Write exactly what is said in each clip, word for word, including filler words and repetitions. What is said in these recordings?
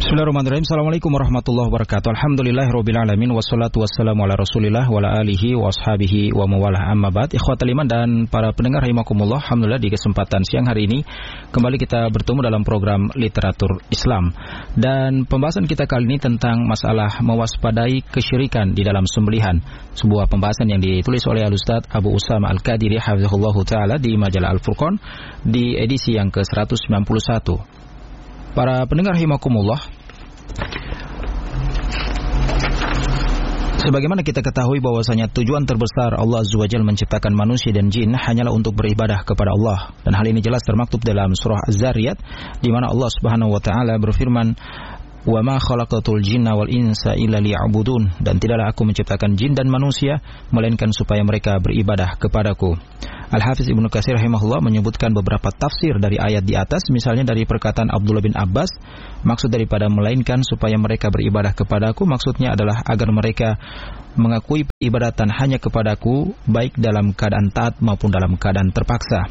Bismillahirrahmanirrahim. Assalamualaikum warahmatullahi wabarakatuh. Alhamdulillahirabbil alamin wassalatu wassalamu ala Rasulillah wa ala alihi wa ashabihi wa mawalah amma ba'd. Ikhwatal iman dan para pendengar rahimakumullah, alhamdulillah di kesempatan siang hari ini kembali kita bertemu dalam program Literatur Islam. Dan pembahasan kita kali ini tentang masalah mewaspadai kesyirikan di dalam sembelihan. Sebuah pembahasan yang ditulis oleh Al-Ustaz Abu Usama Al-Qadiri hafizahullahu taala di majalah Al-Furqan di edisi yang ke seratus sembilan puluh satu. Para pendengar rahimakumullah, sebagaimana kita ketahui bahwasanya tujuan terbesar Allah Azza wa Jalla menciptakan manusia dan jin hanyalah untuk beribadah kepada Allah, dan hal ini jelas termaktub dalam surah Az-Zariyat di mana Allah Subhanahu wa taala berfirman, "Wa ma khalaqatul jinna wal insa illa liya'budun," dan tidaklah aku menciptakan jin dan manusia melainkan supaya mereka beribadah kepadaku. Al-Hafiz Ibnu Katsir rahimahullah menyebutkan beberapa tafsir dari ayat di atas, misalnya dari perkataan Abdullah bin Abbas, maksud daripada melainkan supaya mereka beribadah kepadaku, maksudnya adalah agar mereka mengakui peribadatan hanya kepadaku, baik dalam keadaan taat maupun dalam keadaan terpaksa.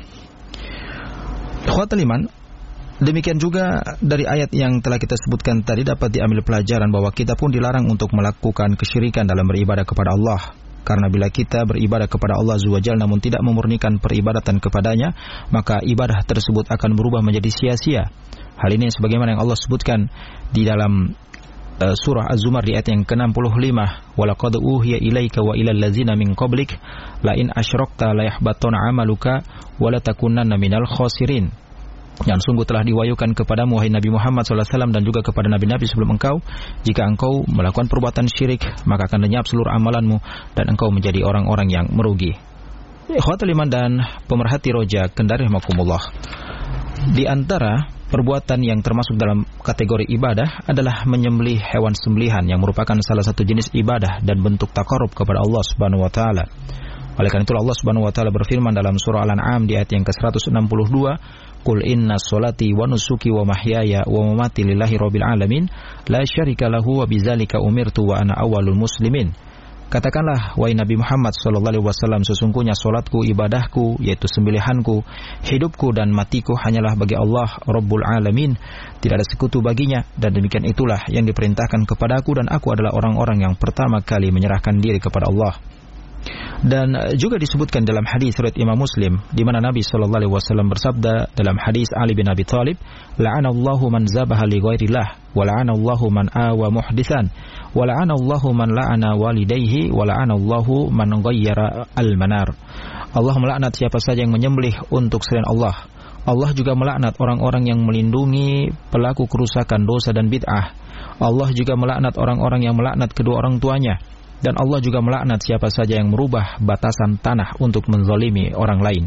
Ikhwatul iman, demikian juga dari ayat yang telah kita sebutkan tadi dapat diambil pelajaran bahwa kita pun dilarang untuk melakukan kesyirikan dalam beribadah kepada Allah. Karena bila kita beribadah kepada Allah Azza wa Jalla namun tidak memurnikan peribadatan kepadanya, maka ibadah tersebut akan berubah menjadi sia-sia. Hal ini sebagaimana yang Allah sebutkan di dalam uh, surah Az-Zumar di ayat yang ke enam puluh lima, "Walaqad uhiya ilaika wa ilal ladzina min qablik la in asyrakta la yahbatuna 'amaluka wa la takunanna minal khasirin." Dan sungguh telah diwahyukan kepadamu wahai Nabi Muhammad sallallahu alaihi wasallam dan juga kepada nabi-nabi sebelum engkau, jika engkau melakukan perbuatan syirik maka akan lenyap seluruh amalanmu dan engkau menjadi orang-orang yang merugi. Ikhwatul iman dan pemerhati roja kendari rahimakumullah, di antara perbuatan yang termasuk dalam kategori ibadah adalah menyembelih hewan sembelihan yang merupakan salah satu jenis ibadah dan bentuk taqarrub kepada Allah Subhanahu wa taala. Oleh karena itu Allah Subhanahu wa taala berfirman dalam surah Al-An'am di ayat yang ke seratus enam puluh dua, "Qul inna sholati wa nusuki wa mahyaya wa mamati lillahi rabbil alamin, la syarika lahu wa bidzalika umirtu wa ana awwalul muslimin." Katakanlah wahai Nabi Muhammad sallallahu alaihi wasallam, sesungguhnya salatku, ibadahku yaitu sembelihanku, hidupku dan matiku hanyalah bagi Allah Rabbul Alamin, tidak ada sekutu baginya, dan demikian itulah yang diperintahkan kepadaku dan aku adalah orang-orang yang pertama kali menyerahkan diri kepada Allah. Dan juga disebutkan dalam hadis riwayat Imam Muslim di mana Nabi sallallahu alaihi wasallam bersabda dalam hadis Ali bin Abi Thalib, "La'anallahu man zabaha li ghairillah wa la'anallahu man awa muhditsan wa la'anallahu man la'ana walidayhi wa la'anallahu man ghayyara al-manar." Allah melaknat siapa saja yang menyembelih untuk selain Allah. Allah juga melaknat orang-orang yang melindungi pelaku kerusakan dosa dan bid'ah. Allah juga melaknat orang-orang yang melaknat kedua orang tuanya. Dan Allah juga melaknat siapa saja yang merubah batasan tanah untuk menzalimi orang lain.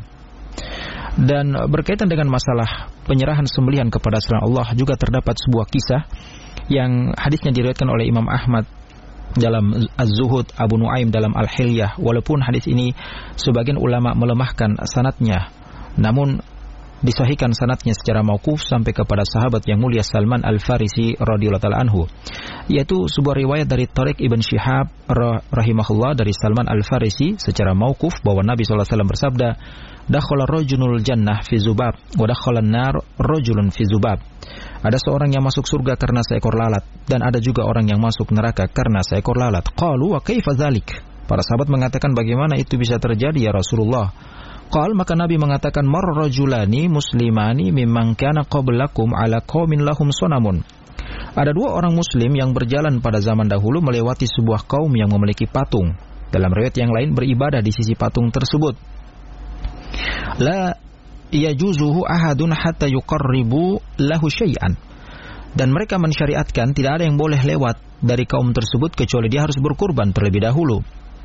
Dan berkaitan dengan masalah penyerahan sembelihan kepada selain Allah juga terdapat sebuah kisah yang hadisnya diriwayatkan oleh Imam Ahmad dalam Az-Zuhud, Abu Nuaim dalam Al-Hilyah. Walaupun hadis ini sebagian ulama melemahkan sanadnya, namun disahihkan sanadnya secara mauquf sampai kepada sahabat yang mulia Salman Al-Farisi radhiyallahu ta'ala anhu, yaitu sebuah riwayat dari Tariq Ibn Shihab rahimahullah dari Salman Al-Farisi secara mauquf bahwa Nabi sallallahu alaihi wasallam bersabda, "Dakhala rajulul jannah fi zubab wa dakhala an-nar rajulun fi zubab." Ada seorang yang masuk surga karena seekor lalat dan ada juga orang yang masuk neraka karena seekor lalat. Qalu wa kaifa dzalik? Para sahabat mengatakan, bagaimana itu bisa terjadi ya Rasulullah? Qal, maka Nabi mengatakan, "Marrajulani muslimani mimman kana qablakum ala qaumin lahum sonamun." Ada dua orang muslim yang berjalan pada zaman dahulu melewati sebuah kaum yang memiliki patung. Dalam riwayat yang lain beribadah di sisi patung tersebut. La yajuzuhu ahadun hatta yuqarribu lahu syai'an. Dan mereka mensyariatkan tidak ada yang boleh lewat dari kaum tersebut kecuali dia harus berkurban terlebih dahulu.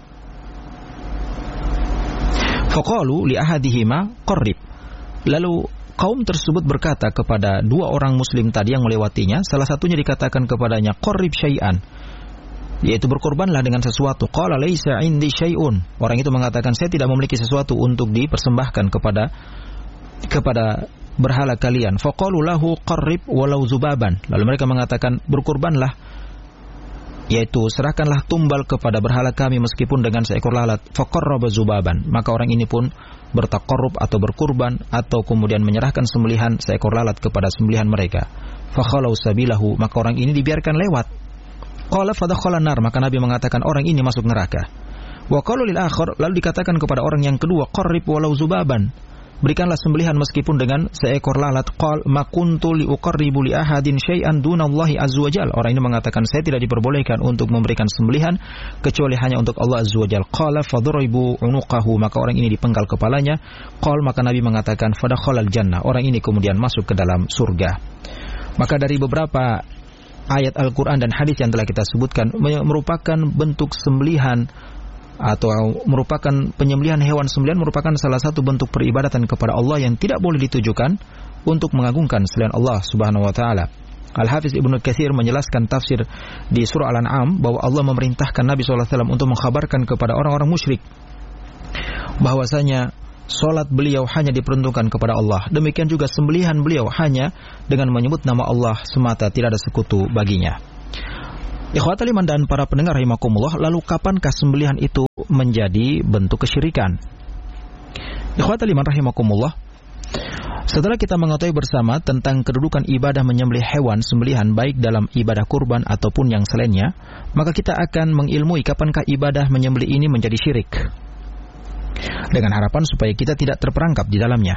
Faqalu li ahadihima qarrib. Lalu kaum tersebut berkata kepada dua orang muslim tadi yang melewatinya, salah satunya dikatakan kepadanya, qarrib syai'an, yaitu berkorbanlah dengan sesuatu. Qala laisa indi syai'un. Orang itu mengatakan, saya tidak memiliki sesuatu untuk dipersembahkan kepada kepada berhala kalian. Faqalu lahu qarrib walau zubaban. Lalu mereka mengatakan, berkorbanlah, yaitu serahkanlah tumbal kepada berhala kami meskipun dengan seekor lalat. Faqarraba zubaban. Maka orang ini pun bertaqarrub atau berkurban atau kemudian menyerahkan sembelihan seekor lalat kepada sembelihan mereka. fakhalau sabilahu, maka orang ini dibiarkan lewat. Qala fadakhala nar, maka Nabi mengatakan orang ini masuk neraka. Wa qalu lil akhar, lalu dikatakan kepada orang yang kedua, qarrib walau zubaban, berikanlah sembelihan meskipun dengan seekor lalat. Qal ma kuntu li uqarribu li ahadin syai'an dunallahi azza wajal, orang ini mengatakan saya tidak diperbolehkan untuk memberikan sembelihan kecuali hanya untuk Allah azza wajal. Qala fadribu unuqahu, maka orang ini dipenggal kepalanya. Qal, maka Nabi mengatakan fadakhalal jannah, orang ini kemudian masuk ke dalam surga. Maka dari beberapa ayat Al-Quran dan hadis yang telah kita sebutkan merupakan bentuk sembelihan atau merupakan penyembelihan hewan sembelihan, merupakan salah satu bentuk peribadatan kepada Allah yang tidak boleh ditujukan untuk mengagungkan selain Allah subhanahu wa ta'ala. Al-Hafiz Ibnu Katsir menjelaskan tafsir di surah Al-An'am bahwa Allah memerintahkan Nabi shallallahu alaihi wasallam untuk mengkhabarkan kepada orang-orang musyrik bahwasanya salat beliau hanya diperuntukkan kepada Allah. Demikian juga sembelihan beliau hanya dengan menyebut nama Allah semata, tidak ada sekutu baginya. Ikhwatal iman dan para pendengar rahimakumullah, lalu kapankah sembelihan itu menjadi bentuk kesyirikan? Ikhwatal iman rahimakumullah, setelah kita mengetahui bersama tentang kedudukan ibadah menyembelih hewan sembelihan baik dalam ibadah kurban ataupun yang selainnya, maka kita akan mengilmui kapankah ibadah menyembelih ini menjadi syirik, dengan harapan supaya kita tidak terperangkap di dalamnya.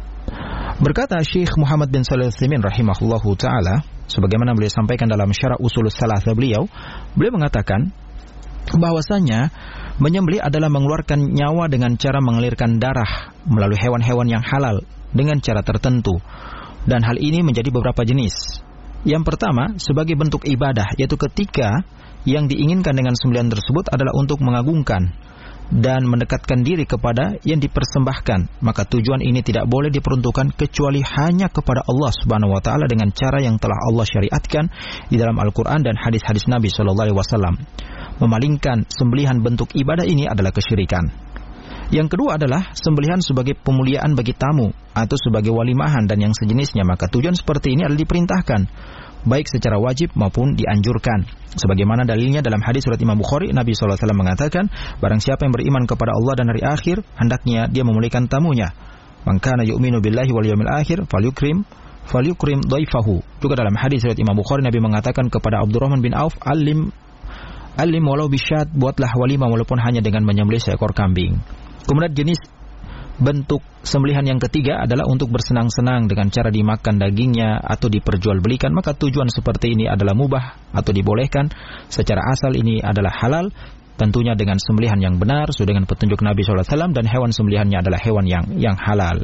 Berkata Syekh Muhammad bin Shalih Al-Utsaimin rahimahullahu ta'ala, sebagaimana beliau sampaikan dalam Syarah Ushulus Tsalatsa beliau, beliau mengatakan bahwasanya menyembelih adalah mengeluarkan nyawa dengan cara mengalirkan darah melalui hewan-hewan yang halal dengan cara tertentu, dan hal ini menjadi beberapa jenis. Yang pertama, sebagai bentuk ibadah, yaitu ketika yang diinginkan dengan sembelihan tersebut adalah untuk mengagungkan dan mendekatkan diri kepada yang dipersembahkan, maka tujuan ini tidak boleh diperuntukkan kecuali hanya kepada Allah Subhanahu wa taala dengan cara yang telah Allah syariatkan di dalam Al-Qur'an dan hadis-hadis Nabi sallallahu alaihi wasallam. Memalingkan sembelihan bentuk ibadah ini adalah kesyirikan. Yang kedua adalah sembelihan sebagai pemuliaan bagi tamu atau sebagai walimahan dan yang sejenisnya, maka tujuan seperti ini adalah diperintahkan baik secara wajib maupun dianjurkan. Sebagaimana dalilnya dalam hadis riwayat Imam Bukhari, Nabi sallallahu alaihi wasallam mengatakan, barang siapa yang beriman kepada Allah dan hari akhir, hendaknya dia memuliakan tamunya. Man kana yu'minu billahi wal yawmil akhir falyukrim falyukrim dhaifahu. Juga dalam hadis riwayat Imam Bukhari, Nabi mengatakan kepada Abdurrahman bin Auf, alim alim walau bisyat, buatlah walimah walaupun hanya dengan menyembelih seekor kambing. Kemudian jenis bentuk sembelihan yang ketiga adalah untuk bersenang-senang dengan cara dimakan dagingnya atau diperjualbelikan, maka tujuan seperti ini adalah mubah atau dibolehkan. Secara asal ini adalah halal, tentunya dengan sembelihan yang benar sesuai dengan petunjuk Nabi shallallahu alaihi wasallam, dan hewan sembelihannya adalah hewan yang yang halal.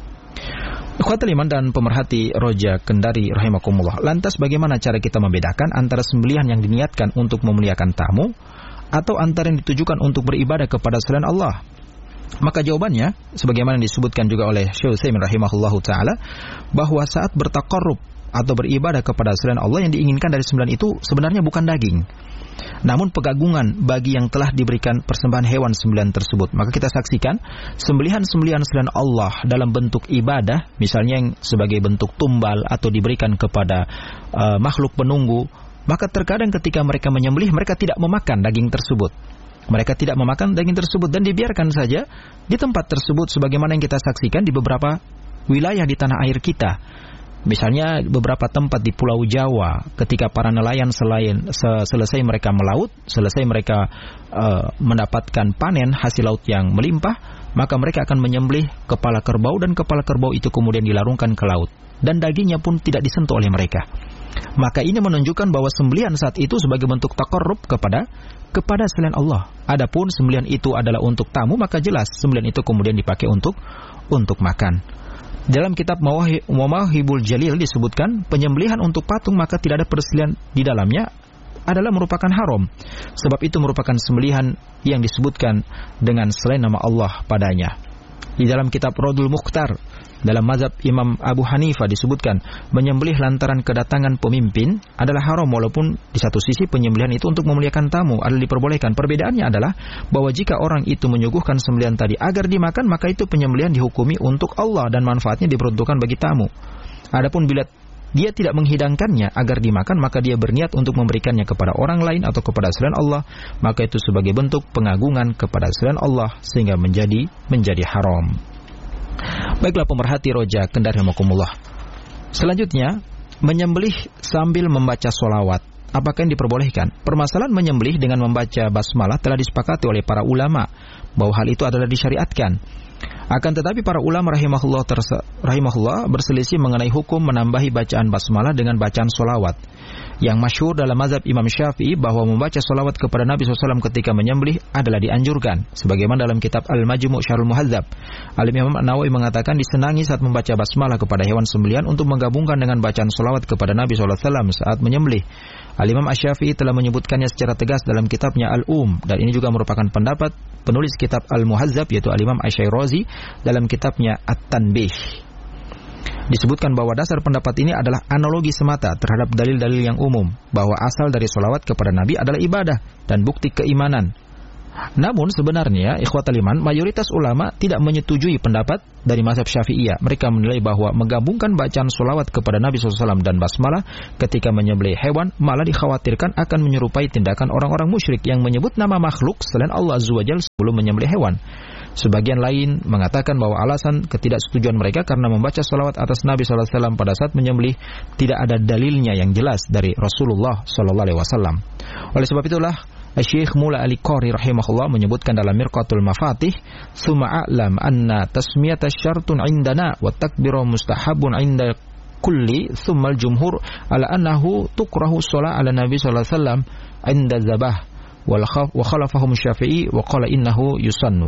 Ikhwatul iman dan pemerhati Roja Kendari rahimakumullah, lantas bagaimana cara kita membedakan antara sembelihan yang diniatkan untuk memuliakan tamu atau antara yang ditujukan untuk beribadah kepada selain Allah? Maka jawabannya, sebagaimana disebutkan juga oleh Syekh Utsaimin rahimahullahu ta'ala, bahwa saat bertaqarrub atau beribadah kepada selain Allah, yang diinginkan dari sembelihan itu sebenarnya bukan daging, namun pegagungan bagi yang telah diberikan persembahan hewan sembelihan tersebut. Maka kita saksikan sembelihan-sembelihan selain Allah dalam bentuk ibadah, misalnya yang sebagai bentuk tumbal atau diberikan kepada uh, makhluk penunggu, maka terkadang ketika mereka menyembelih, mereka tidak memakan daging tersebut. Mereka tidak memakan daging tersebut dan dibiarkan saja di tempat tersebut, sebagaimana yang kita saksikan di beberapa wilayah di tanah air kita. Misalnya beberapa tempat di Pulau Jawa, ketika para nelayan selain selesai mereka melaut, selesai mereka uh, mendapatkan panen hasil laut yang melimpah, maka mereka akan menyembelih kepala kerbau, dan kepala kerbau itu kemudian dilarungkan ke laut, dan dagingnya pun tidak disentuh oleh mereka. Maka ini menunjukkan bahwa sembelihan saat itu sebagai bentuk taqarrub kepada kepada selain Allah. Adapun sembelihan itu adalah untuk tamu, maka jelas sembelihan itu kemudian dipakai untuk untuk makan. Dalam kitab Mawahibul Jalil disebutkan penyembelihan untuk patung, maka tidak ada perselisihan di dalamnya, adalah merupakan haram. Sebab itu merupakan sembelihan yang disebutkan dengan selain nama Allah padanya. Di dalam kitab Radul Mukhtar, dalam mazhab Imam Abu Hanifah disebutkan menyembelih lantaran kedatangan pemimpin adalah haram, walaupun di satu sisi penyembelihan itu untuk memuliakan tamu adalah diperbolehkan. Perbedaannya adalah bahwa jika orang itu menyuguhkan sembelihan tadi agar dimakan, maka itu penyembelihan dihukumi untuk Allah dan manfaatnya diperuntukkan bagi tamu. Adapun bila dia tidak menghidangkannya agar dimakan, maka dia berniat untuk memberikannya kepada orang lain atau kepada selain Allah, maka itu sebagai bentuk pengagungan kepada selain Allah sehingga menjadi menjadi haram. Baiklah pemerhati Roja Kendari rahimakumullah. Selanjutnya, menyembelih sambil membaca sholawat, apakah yang diperbolehkan? Permasalahan menyembelih dengan membaca basmalah telah disepakati oleh para ulama bahwa hal itu adalah disyariatkan. Akan tetapi para ulama rahimahullah, terse- rahimahullah berselisih mengenai hukum menambahi bacaan basmalah dengan bacaan sholawat. Yang masyhur dalam mazhab Imam Syafi'i bahwa membaca sholawat kepada Nabi shallallahu alaihi wasallam ketika menyembelih adalah dianjurkan. Sebagaimana dalam kitab Al-Majmu' Syarhul Muhadzab, Al-Imam An-Nawawi mengatakan disenangi saat membaca basmalah kepada hewan sembelihan untuk menggabungkan dengan bacaan sholawat kepada Nabi shallallahu alaihi wasallam saat menyembelih. Al-Imam Asy-Syafi'i telah menyebutkannya secara tegas dalam kitabnya Al-Um, dan ini juga merupakan pendapat penulis kitab Al-Muhadzab yaitu Al-Imam Asy-Syairazi dalam kitabnya At-Tanbih. Disebutkan bahwa dasar pendapat ini adalah analogi semata terhadap dalil-dalil yang umum bahwa asal dari sholawat kepada Nabi adalah ibadah dan bukti keimanan. Namun sebenarnya ikhwatal iman, mayoritas ulama tidak menyetujui pendapat dari mazhab Syafi'iyah. Mereka menilai bahwa menggabungkan bacaan sholawat kepada Nabi shallallahu alaihi wasallam dan basmalah ketika menyembelih hewan malah dikhawatirkan akan menyerupai tindakan orang-orang musyrik yang menyebut nama makhluk selain Allah Azza wa Jalla sebelum menyembelih hewan. Sebagian lain mengatakan bahwa alasan ketidaksetujuan mereka karena membaca sholawat atas Nabi shallallahu alaihi wasallam pada saat menyembelih tidak ada dalilnya yang jelas dari Rasulullah shallallahu alaihi wasallam. Oleh sebab itulah Syekh Mula Al-Qari rahimahullah menyebutkan dalam Mirqatul Mafatih, "Tsumma a'lam anna tasmiyata syartun 'indana wa takbiru mustahabun 'inda kulli, tsumma al-jumhur ala annahu tukrahu shalah 'ala Nabi sallallahu alaihi wasallam 'inda zabah wa khalafahum Syafi'i wa qala innahu yusannu."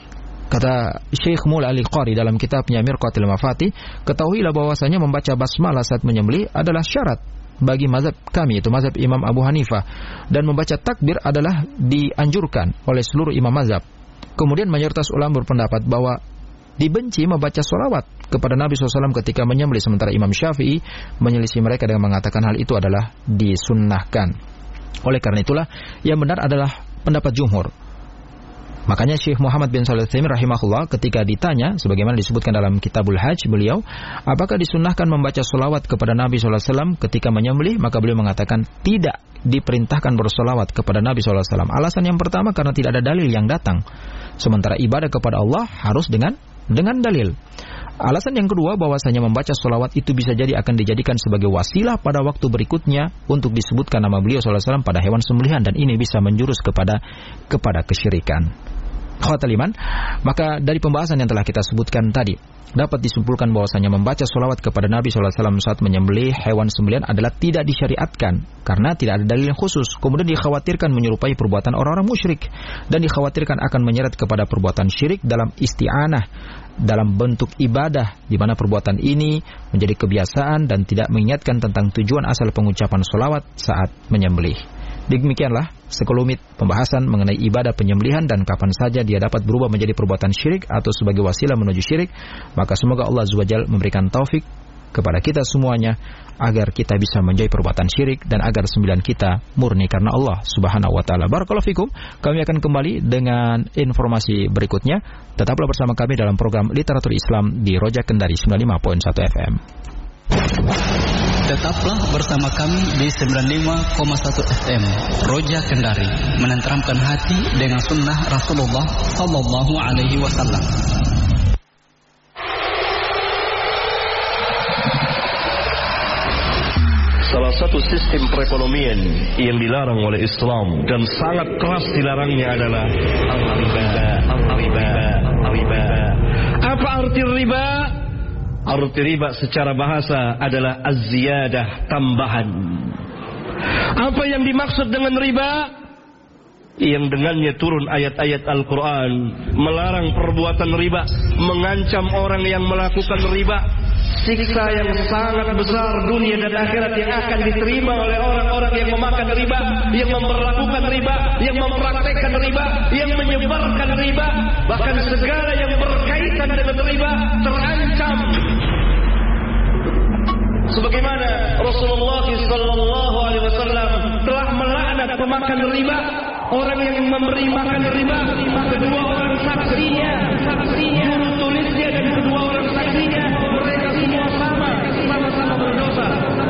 Kata Syekh Mula Al-Qari dalam kitabnya Mirqatul Mafatih, ketahuilah bahwasanya membaca basmalah saat menyembelih adalah syarat bagi mazhab kami, itu mazhab Imam Abu Hanifah, dan membaca takbir adalah dianjurkan oleh seluruh imam mazhab. Kemudian mayoritas ulama berpendapat bahwa dibenci membaca sholawat kepada Nabi shallallahu alaihi wasallam ketika menyembelih, sementara Imam Syafi'i menyelisih mereka dengan mengatakan hal itu adalah disunnahkan. Oleh karena itulah yang benar adalah pendapat jumhur. Makanya Syekh Muhammad bin Shalih Al-Utsaimin rahimahullah ketika ditanya, sebagaimana disebutkan dalam Kitabul Hajj beliau, apakah disunnahkan membaca sholawat kepada Nabi shallallahu alaihi wasallam ketika menyembelih, maka beliau mengatakan tidak diperintahkan bersolawat kepada Nabi shallallahu alaihi wasallam. Alasan yang pertama karena tidak ada dalil yang datang, sementara ibadah kepada Allah harus dengan dengan dalil. Alasan yang kedua bahwasanya membaca sholawat itu bisa jadi akan dijadikan sebagai wasilah pada waktu berikutnya untuk disebutkan nama beliau shallallahu alaihi wasallam pada hewan sembelihan, dan ini bisa menjurus kepada kepada kesyirikan. Khawatul iman, maka dari pembahasan yang telah kita sebutkan tadi dapat disimpulkan bahwasanya membaca sholawat kepada Nabi shallallahu alaihi wasallam saat menyembelih hewan sembelihan adalah tidak disyariatkan karena tidak ada dalil yang khusus. Kemudian dikhawatirkan menyerupai perbuatan orang-orang musyrik dan dikhawatirkan akan menyeret kepada perbuatan syirik dalam isti'anah dalam bentuk ibadah, di mana perbuatan ini menjadi kebiasaan dan tidak mengingatkan tentang tujuan asal pengucapan sholawat saat menyembelih. Demikianlah sekelumit pembahasan mengenai ibadah penyembelihan dan kapan saja dia dapat berubah menjadi perbuatan syirik atau sebagai wasilah menuju syirik. Maka semoga Allah Azza wa Jalla memberikan taufik kepada kita semuanya agar kita bisa menjauhi perbuatan syirik dan agar sembilan kita murni karena Allah Subhanahu wa taala. Barakallahu fikum. Kami akan kembali dengan informasi berikutnya. Tetaplah bersama kami dalam program Literatur Islam di Roja Kendari sembilan puluh lima koma satu F M. Tetaplah bersama kami di sembilan puluh lima koma satu F M Roja Kendari, menenteramkan hati dengan sunnah Rasulullah sallallahu alaihi wasallam. Salah satu sistem perekonomian yang dilarang oleh Islam dan sangat keras dilarangnya adalah al-riba. Al-riba, al-riba. Apa arti riba? Arti riba secara bahasa adalah az-ziyadah, tambahan. Apa yang dimaksud dengan riba? Yang dengannya turun ayat-ayat Al-Quran melarang perbuatan riba, mengancam orang yang melakukan riba siksa yang sangat besar dunia dan akhirat yang akan diterima oleh orang-orang yang memakan riba, yang memperlakukan riba, yang mempraktekkan riba, yang menyebarkan riba, bahkan segala yang berkaitan dengan riba terancam. Sebagaimana Rasulullah sallallahu alaihi wasallam telah melaknat pemakan riba, orang yang memberi makan riba, kedua orang saksinya, saksinya, guru tulisnya dan kedua orang saksinya, mereka